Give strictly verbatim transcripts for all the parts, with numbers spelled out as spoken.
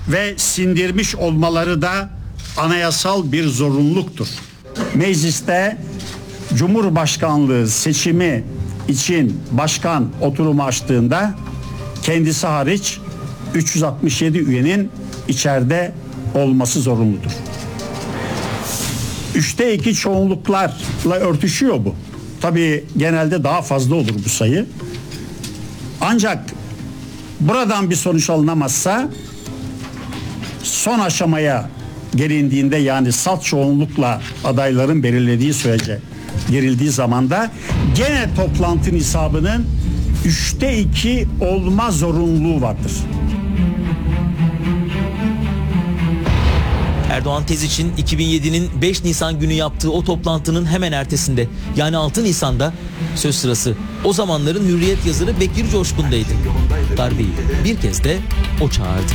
ve sindirmiş olmaları da anayasal bir zorunluluktur. Mecliste Cumhurbaşkanlığı seçimi için başkan oturumu açtığında kendisi hariç üç yüz altmış yedi üyenin içeride olması zorunludur. Üçte iki çoğunluklarla örtüşüyor bu. Tabii genelde daha fazla olur bu sayı. Ancak buradan bir sonuç alınamazsa son aşamaya gelindiğinde, yani salt çoğunlukla adayların belirlediği sürece girildiği zaman da gene toplantı nisabının üçte iki olma zorunluluğu vardır. Erdoğan tez için iki bin yedinin beş Nisan günü yaptığı o toplantının hemen ertesinde, yani altı Nisan'da söz sırası o zamanların Hürriyet yazarı Bekir Coşkun'daydı. Darbeyi bir kez de o çağırdı.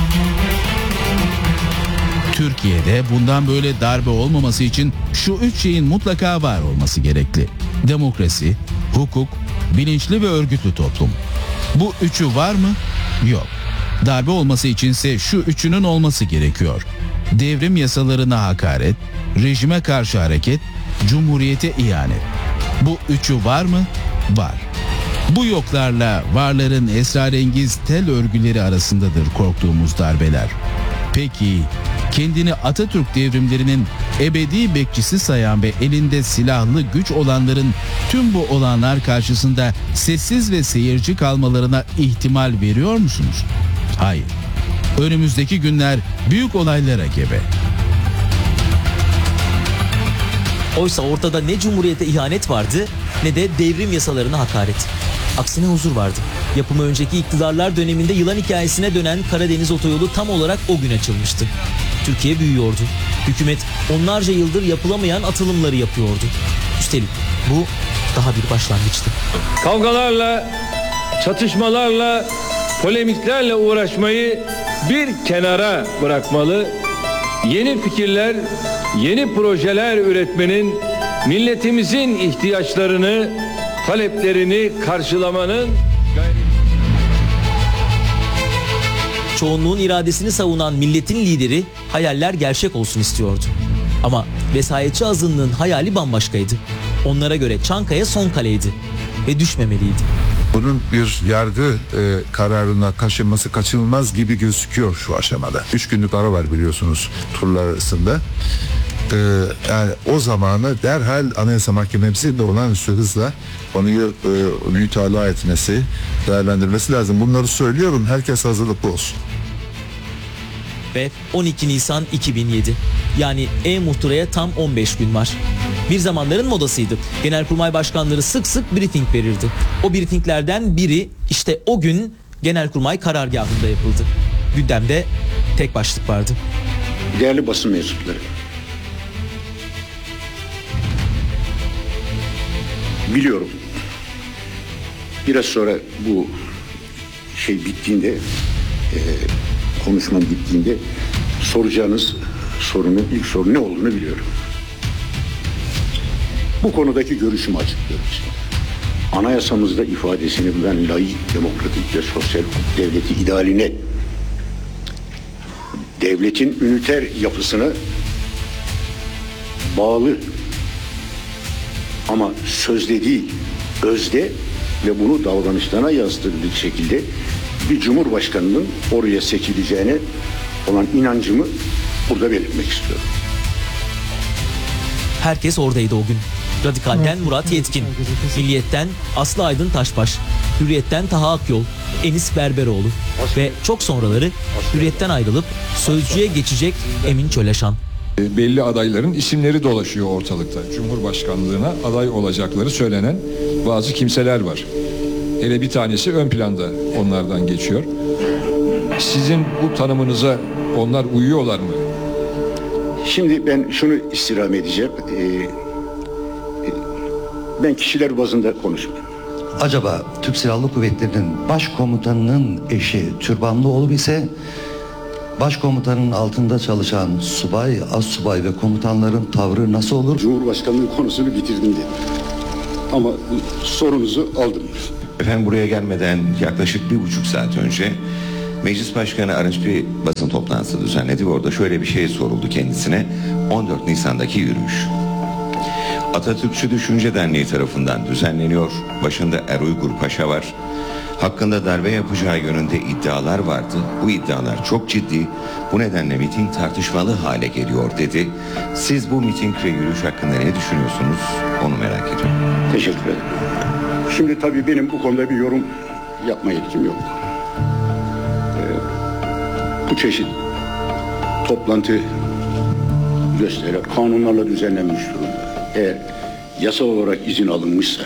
Türkiye'de bundan böyle darbe olmaması için şu üç şeyin mutlaka var olması gerekli: demokrasi, hukuk, bilinçli ve örgütlü toplum. Bu üçü var mı? Yok. Darbe olması içinse şu üçünün olması gerekiyor: devrim yasalarına hakaret, rejime karşı hareket, cumhuriyete ihanet. Bu üçü var mı? Var. Bu yoklarla varların esrarengiz tel örgüleri arasındadır korktuğumuz darbeler. Peki kendini Atatürk devrimlerinin ebedi bekçisi sayan ve elinde silahlı güç olanların tüm bu olanlar karşısında sessiz ve seyirci kalmalarına ihtimal veriyor musunuz? Hayır. Önümüzdeki günler büyük olaylara gebe. Oysa ortada ne cumhuriyete ihanet vardı ne de devrim yasalarına hakaret. Aksine huzur vardı. Yapımı önceki iktidarlar döneminde yılan hikayesine dönen Karadeniz Otoyolu tam olarak o gün açılmıştı. Türkiye büyüyordu. Hükümet onlarca yıldır yapılamayan atılımları yapıyordu. Üstelik bu daha bir başlangıçtı. Kavgalarla, çatışmalarla, polemiklerle uğraşmayı bir kenara bırakmalı, yeni fikirler, yeni projeler üretmenin, milletimizin ihtiyaçlarını, taleplerini karşılamanın gayreti. Çoğunluğun iradesini savunan milletin lideri hayaller gerçek olsun istiyordu. Ama vesayetçi azınlığın hayali bambaşkaydı. Onlara göre Çankaya son kaleydi ve düşmemeliydi. Bunun bir yargı e, kararına kaçınması kaçınılmaz gibi gözüküyor şu aşamada. Üç günlük ara var biliyorsunuz turlar arasında. E, yani o zamanı derhal Anayasa Mahkemesi'nde olağanüstü hızla konuyu e, mütalaa etmesi, değerlendirmesi lazım. Bunları söylüyorum, herkes hazırlıklı olsun. Ve on iki Nisan iki bin yedi. Yani E-Muhtıra'ya tam on beş gün var. Bir zamanların modasıydı. Genelkurmay başkanları sık sık briefing verirdi. O briefinglerden biri işte o gün Genelkurmay karargahında yapıldı. Gündemde tek başlık vardı. Değerli basın mensupları, biliyorum biraz sonra bu şey bittiğinde, e, konuşmam bittiğinde soracağınız sorunun ilk sorun ne olduğunu biliyorum. Bu konudaki görüşümü açıklıyorum. Anayasamızda ifadesini bulan laik, demokratik ve sosyal hukuk devleti idealine, devletin üniter yapısına bağlı ama sözde değil, özde ve bunu davranışlarına yansıtılacak şekilde bir cumhurbaşkanının oraya seçileceğine olan inancımı burada belirtmek istiyorum. Herkes oradaydı o gün. Radikal'den Murat Yetkin, Milliyet'ten Aslı Aydın Taşbaş, Hürriyet'ten Taha Akyol, Enis Berberoğlu ve çok sonraları Hürriyet'ten ayrılıp Sözcü'ye geçecek Emin Çöleşan. Belli adayların isimleri dolaşıyor ortalıkta. Cumhurbaşkanlığına aday olacakları söylenen bazı kimseler var. Hele bir tanesi ön planda onlardan geçiyor. Sizin bu tanımınıza onlar uyuyorlar mı? Şimdi ben şunu istirham edeceğim. Ee, ben kişiler bazında konuşmuyorum. Acaba Türk Silahlı Kuvvetleri'nin başkomutanının eşi türbanlı olup ise başkomutanın altında çalışan subay, astsubay ve komutanların tavrı nasıl olur? Cumhurbaşkanlığı konusunu bitirdim dedim. Ama sorunuzu aldım. Efendim, buraya gelmeden yaklaşık bir buçuk saat önce Meclis Başkanı Arınç bir basın toplantısı düzenledi ve orada şöyle bir şey soruldu kendisine. on dört Nisan'daki yürüyüş Atatürkçü Düşünce Derneği tarafından düzenleniyor. Başında Er Uygur Paşa var. Hakkında darbe yapacağı yönünde iddialar vardı. Bu iddialar çok ciddi. Bu nedenle miting tartışmalı hale geliyor dedi. Siz bu miting ve yürüyüş hakkında ne düşünüyorsunuz? Onu merak ediyorum. Teşekkür ederim. Şimdi tabii benim bu konuda bir yorum yapma yetkim yok. Ee, bu çeşit toplantı gösteri kanunlarla düzenlenmiş durumda. Eğer yasal olarak izin alınmışsa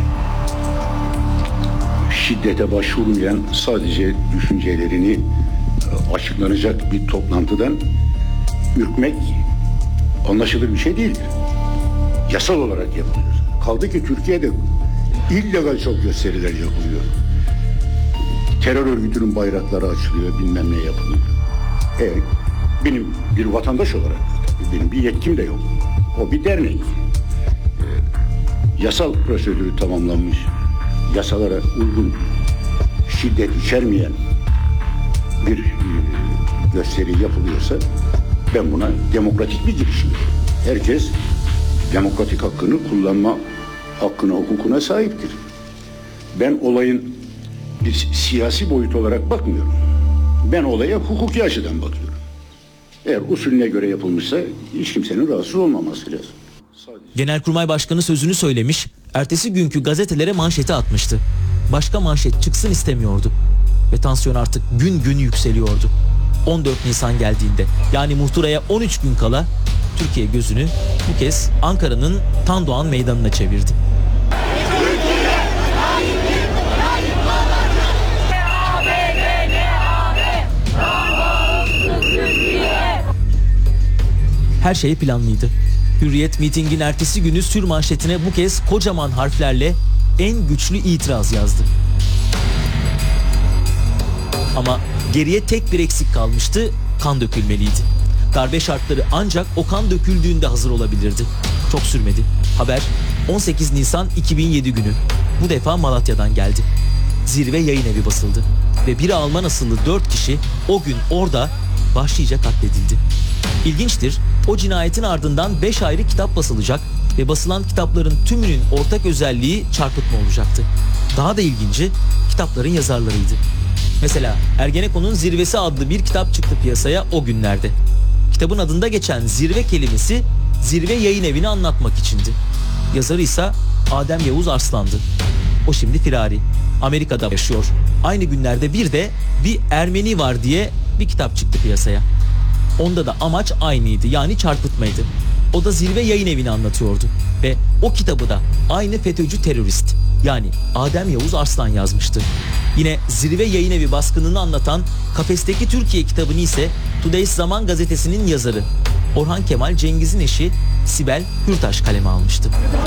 şiddete başvurmayan sadece düşüncelerini açıklanacak bir toplantıdan ürkmek anlaşılır bir şey değildir. Yasal olarak yapılıyor. Kaldı ki Türkiye'de illegal çok gösteriler yapılıyor. Terör örgütünün bayrakları açılıyor, bilmem ne yapılıyor. Eğer benim bir vatandaş olarak, tabii benim bir yetkim de yok. O bir dernek. Ee, yasal prosedürü tamamlanmış, yasalara uygun, şiddet içermeyen bir e, gösteri yapılıyorsa ben buna demokratik bir girişim. Herkes demokratik hakkını kullanma hakkına, hukukuna sahiptir. Ben olayın bir siyasi boyut olarak bakmıyorum. Ben olaya hukuki açıdan bakıyorum. Eğer usulüne göre yapılmışsa hiç kimsenin rahatsız olmaması lazım. Sadece... Genelkurmay Başkanı sözünü söylemiş, ertesi günkü gazetelere manşeti atmıştı. Başka manşet çıksın istemiyordu. Ve tansiyon artık gün gün yükseliyordu. on dört Nisan geldiğinde, yani muhtıraya on üç gün kala Türkiye gözünü bu kez Ankara'nın Tandoğan Meydanı'na çevirdi. Her şey planlıydı. Hürriyet mitingin ertesi günü sürmanşetine bu kez kocaman harflerle en güçlü itiraz yazdı. Ama geriye tek bir eksik kalmıştı, kan dökülmeliydi. Darbe şartları ancak o kan döküldüğünde hazır olabilirdi. Çok sürmedi. Haber on sekiz Nisan iki bin yedi günü. Bu defa Malatya'dan geldi. Zirve Yayın Evi basıldı. Ve bir Alman asıllı dört kişi o gün orada vahşice katledildi. İlginçtir, o cinayetin ardından beş ayrı kitap basılacak ve basılan kitapların tümünün ortak özelliği çarpıtma olacaktı. Daha da ilginci, kitapların yazarlarıydı. Mesela Ergenekon'un Zirvesi adlı bir kitap çıktı piyasaya o günlerde. Kitabın adında geçen zirve kelimesi Zirve Yayın Evi'ni anlatmak içindi. Yazarı ise Adem Yavuz Arslan'dı. O şimdi firari. Amerika'da yaşıyor. Aynı günlerde bir de Bir Ermeni Var diye bir kitap çıktı piyasaya. Onda da amaç aynıydı, yani çarpıtmaydı. O da Zirve Yayın Evi'ni anlatıyordu. Ve o kitabı da aynı FETÖ'cü terörist, yani Adem Yavuz Arslan yazmıştı. Yine Zirve Yayın Evi baskınını anlatan Kafesteki Türkiye kitabını ise Today's Zaman gazetesinin yazarı Orhan Kemal Cengiz'in eşi Sibel Hürtaş kaleme almıştı.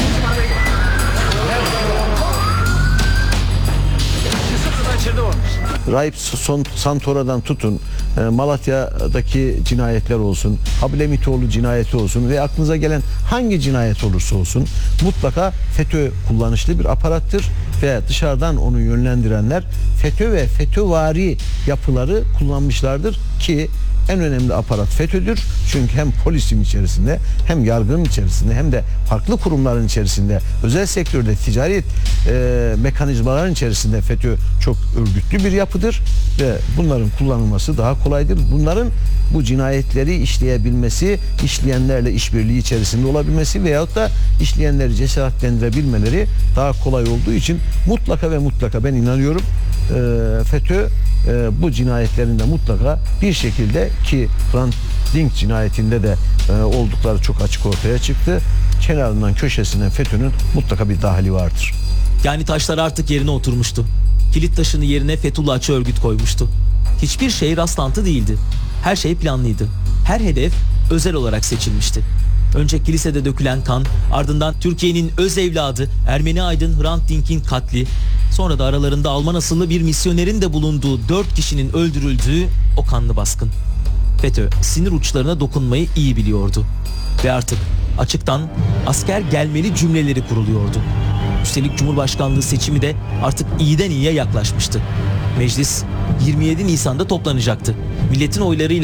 Rahip Santora'dan tutun, Malatya'daki cinayetler olsun, Hablemitoğlu cinayeti olsun ve aklınıza gelen hangi cinayet olursa olsun mutlaka FETÖ kullanışlı bir aparattır ve dışarıdan onu yönlendirenler FETÖ ve FETÖvari yapıları kullanmışlardır ki en önemli aparat FETÖ'dür. Çünkü hem polisin içerisinde hem yargının içerisinde hem de farklı kurumların içerisinde özel sektörde ticari e, mekanizmaların içerisinde FETÖ çok örgütlü bir yapıdır ve bunların kullanılması daha kolaydır. Bunların bu cinayetleri işleyebilmesi, işleyenlerle işbirliği içerisinde olabilmesi veyahut da işleyenleri cesaretlendirebilmeleri daha kolay olduğu için mutlaka ve mutlaka ben inanıyorum e, FETÖ e, bu cinayetlerinde mutlaka bir şekilde ki Hrant Dink cinayetinde de e, oldukları çok açık ortaya çıktı. Kenarından köşesinden FETÖ'nün mutlaka bir dahili vardır. Yani taşlar artık yerine oturmuştu. Kilit taşını yerine Fethullahçı örgüt koymuştu. Hiçbir şey rastlantı değildi. Her şey planlıydı. Her hedef özel olarak seçilmişti. Önce kilisede dökülen kan, ardından Türkiye'nin öz evladı Ermeni aydın Hrant Dink'in katli, sonra da aralarında Alman asıllı bir misyonerin de bulunduğu dört kişinin öldürüldüğü o kanlı baskın. FETÖ sinir uçlarına dokunmayı iyi biliyordu. Ve artık açıktan asker gelmeli cümleleri kuruluyordu. Üstelik Cumhurbaşkanlığı seçimi de artık iyiden iyiye yaklaşmıştı. Meclis yirmi yedi Nisan'da toplanacaktı. Milletin oylarıyla